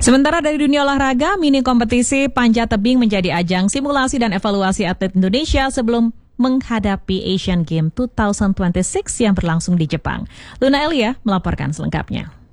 Sementara dari dunia olahraga, mini kompetisi panjat tebing menjadi ajang simulasi dan evaluasi atlet Indonesia sebelum menghadapi Asian Games 2026 yang berlangsung di Jepang. Luna Elia melaporkan selengkapnya.